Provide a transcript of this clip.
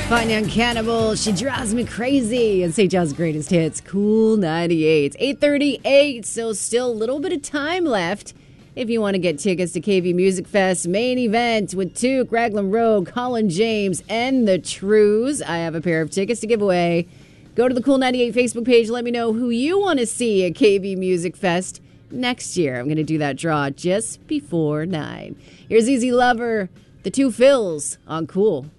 Fun Young Cannibal, She Drives Me Crazy, and St. John's Greatest Hits, Cool 98. 8:38, so still a little bit of time left if you want to get tickets to KV Music Fest main event with Took, Raglan Road, Colin James, and the Trues. I have a pair of tickets to give away. Go to the Cool 98 Facebook page. Let me know who you want to see at KV Music Fest next year. I'm going to do that draw just before 9. Here's Easy Lover, the Two Phils on Cool.